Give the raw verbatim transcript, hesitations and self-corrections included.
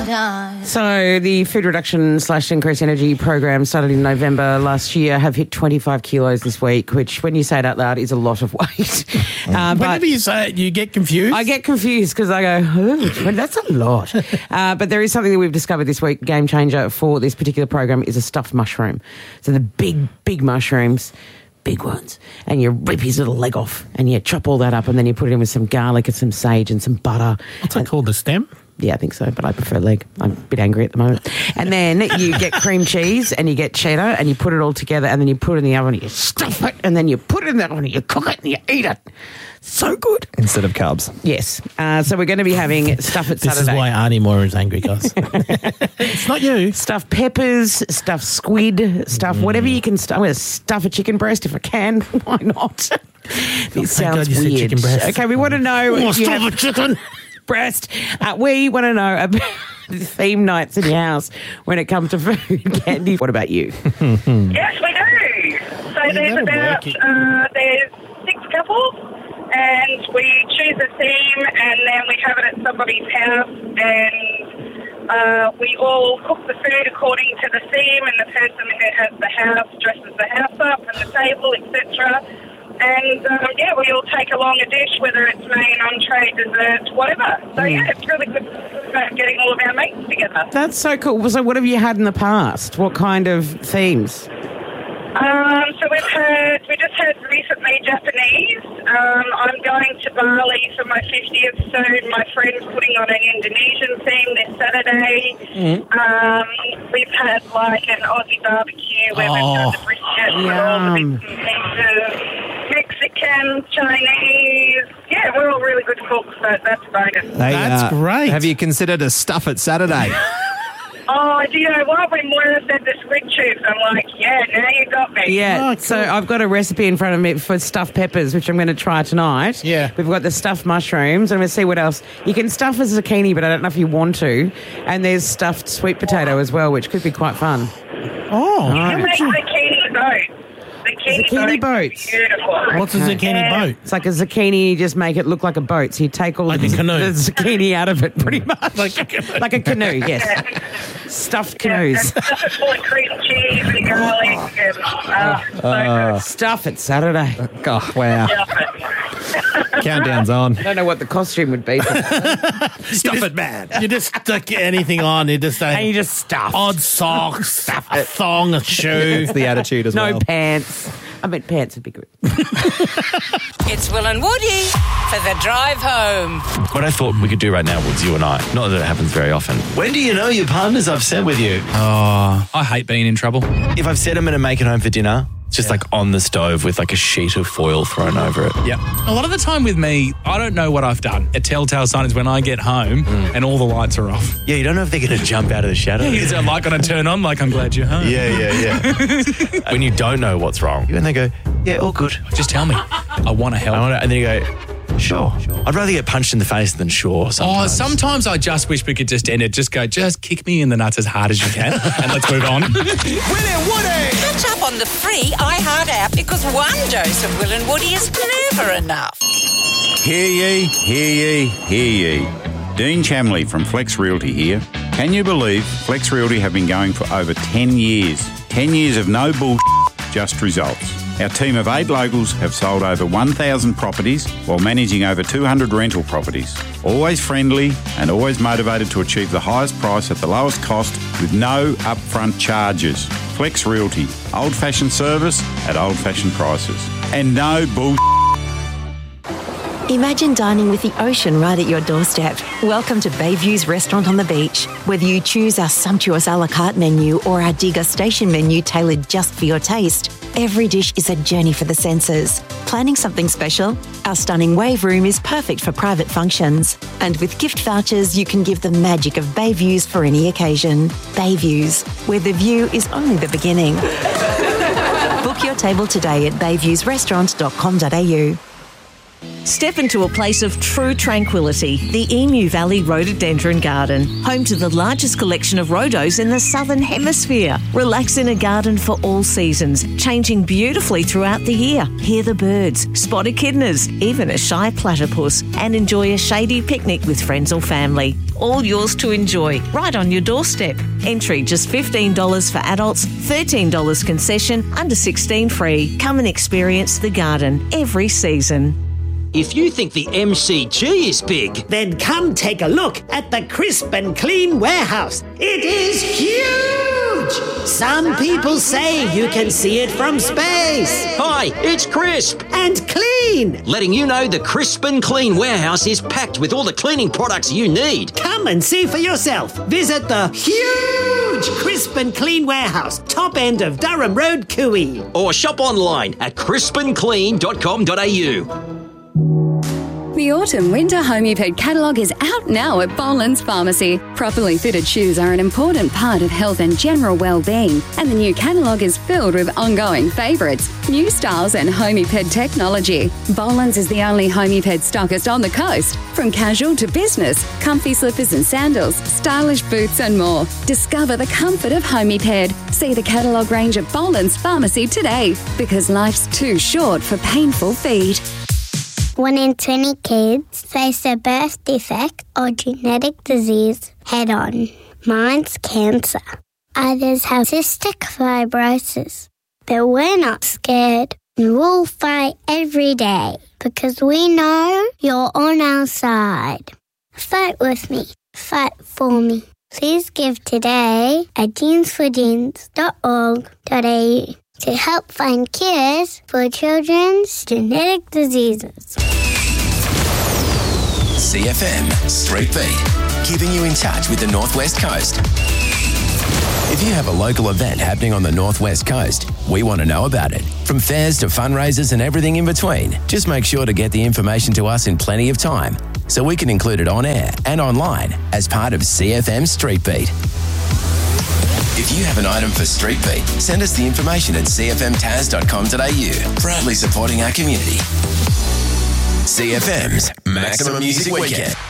time. So the food reduction slash increased energy program started in November last year have hit twenty-five kilos this week, which when you say it out loud is a lot of weight. Uh, Whenever you say it, you get confused. I get confused because I go, oh, that's a lot. uh, but there is something that we've discovered this week, game changer for this particular program is a stuffed mushroom. So the big, big mushrooms, big ones, and you rip his little leg off and you chop all that up and then you put it in with some garlic and some sage and some butter. What's it called, the stem? Yeah, I think so, but I prefer leg. I'm a bit angry at the moment. And then you get cream cheese and you get cheddar and you put it all together and then you put it in the oven and you stuff it and then you put it in the oven and you cook it and you eat it. So good. Instead of carbs. Yes. Uh, so we're going to be having stuff at This Saturday. is why Arnie Moore is angry, guys. It's not you. Stuffed peppers, stuffed squid, stuff, Mm. whatever you can stuff. I'm going to stuff a chicken breast if I can. Why not? This sounds God you said weird. chicken breast. Okay, we want to know. Oh, if you stuff have a chicken. breast. Uh, we want to know about the theme nights in your house when it comes to food. Candy, what about you? Yes, we do. So there's that'll about work. uh, there's six couples, and we choose a theme, and then we have it at somebody's house, and uh, we all cook the food according to the theme, and the person who has the house dresses the house up and the table, et cetera. And um, yeah, we all take along a dish, whether it's main, entree, dessert, whatever. So yeah, it's really good about getting all of our mates together. That's so cool. So what have you had in the past? What kind of themes? Um, so we've had, we just had recently Japanese. Um, I'm going to Bali for my fiftieth soon. My friend's putting on an Indonesian theme this Saturday. Mm. Um, we've had like an Aussie barbecue where Oh. we've done the brisket with all the bits and pieces. Mexican, Chinese. Yeah, we're all really good cooks, so that's a bonus. Hey, That's uh, great. Have you considered a stuff at Saturday? Oh, do you know what? When Moira said the squid tubes, I'm like, yeah, now you got me. Yeah, Oh, cool. so I've got a recipe in front of me for stuffed peppers, which I'm going to try tonight. Yeah. We've got the stuffed mushrooms, and I'm going to see what else. You can stuff a zucchini, but I don't know if you want to. And there's stuffed sweet potato as well, which could be quite fun. Oh, how You would make you- zucchini boats. Zucchini, Zucchini boats. boats. Beautiful. What's a zucchini boat? It's like a zucchini, you just make it look like a boat. So you take all Like the, a canoe. the zucchini out of it, pretty much. Like a canoe. Like a canoe, yes. Stuffed canoes. Yeah, stuff it full of cream cheese and garlic. And, uh, so good. Stuff it Saturday. Oh, wow. Stuff it. Countdown's on. I don't know what the costume would be. For Stuff it, man. You just stick anything on. You just say and you just stuff. odd socks, a thong, a shoe. It's the attitude as No well. pants. I meant pants would be good. It's Will and Woody for the drive home. What I thought we could do right now was you and I. Not that it happens very often. When do you know your partner's upset with you? Oh, I hate being in trouble. If I've said I'm going to make it home for dinner, it's just like on the stove with like a sheet of foil thrown over it. Yeah. A lot of the time with me, I don't know what I've done. A telltale sign is when I get home and all the lights are off. Yeah, you don't know if they're going to jump out of the shadow. Is that light going to turn on? Like, I'm glad you're home. Yeah, yeah, yeah. When you don't know what's wrong, and they go, yeah, all good. Just tell me. I want to help. I want to, and then you go, sure. I'd rather get punched in the face than sure Oh, sometimes. sometimes I just wish we could just end it. Just go, just kick me in the nuts as hard as you can and let's move on. Will and Woody. Catch up on the free iHeart app because one dose of Will and Woody is never enough. Hear ye, hear ye, hear ye. Dean Chamley from Flex Realty here. Can you believe Flex Realty have been going for over ten years? ten years of no bullshit, just results. Our team of eight locals have sold over one thousand properties while managing over two hundred rental properties. Always friendly and always motivated to achieve the highest price at the lowest cost with no upfront charges. Flex Realty, old-fashioned service at old-fashioned prices. And no bullshit. Imagine dining with the ocean right at your doorstep. Welcome to Bayview's Restaurant on the Beach. Whether you choose our sumptuous a la carte menu or our degustation menu tailored just for your taste, every dish is a journey for the senses. Planning something special? Our stunning wave room is perfect for private functions. And with gift vouchers, you can give the magic of Bayviews for any occasion. Bayviews, where the view is only the beginning. Book your table today at bayviewsrestaurant dot com dot a u. Step into a place of true tranquility, the Emu Valley Rhododendron Garden, home to the largest collection of rhodos in the Southern Hemisphere. Relax in a garden for all seasons, changing beautifully throughout the year. Hear the birds, spot echidnas, even a shy platypus, and enjoy a shady picnic with friends or family. All yours to enjoy, right on your doorstep. Entry just fifteen dollars for adults, thirteen dollars concession, under sixteen free. Come and experience the garden every season. If you think the M C G is big, then come take a look at the Crisp and Clean Warehouse. It is huge! Some people say you can see it from space. Hi, it's Crisp. And Clean. Letting you know the Crisp and Clean Warehouse is packed with all the cleaning products you need. Come and see for yourself. Visit the huge Crisp and Clean Warehouse, top end of Durham Road, Cooey. Or shop online at crisp and clean dot com dot a u. The Autumn-Winter Homeped catalogue is out now at Boland's Pharmacy. Properly fitted shoes are an important part of health and general well-being, and the new catalogue is filled with ongoing favourites, new styles and Homeped technology. Boland's is the only Homeped stockist on the coast. From casual to business, comfy slippers and sandals, stylish boots and more. Discover the comfort of Homeped. See the catalogue range at Boland's Pharmacy today, because life's too short for painful feet. One in twenty kids face a birth defect or genetic disease head-on. Mine's cancer. Others have cystic fibrosis. But we're not scared. We'll fight every day because we know you're on our side. Fight with me. Fight for me. Please give today at jeans for jeans dot org dot a u. to help find cures for children's genetic diseases. C F M Street Beat, keeping you in touch with the Northwest Coast. If you have a local event happening on the Northwest Coast, we want to know about it. From fairs to fundraisers and everything in between, just make sure to get the information to us in plenty of time so we can include it on air and online as part of C F M Street Beat. If you have an item for Street Beat, send us the information at c f m taz dot com dot a u. Proudly supporting our community. C F M's Maximum Music Weekend.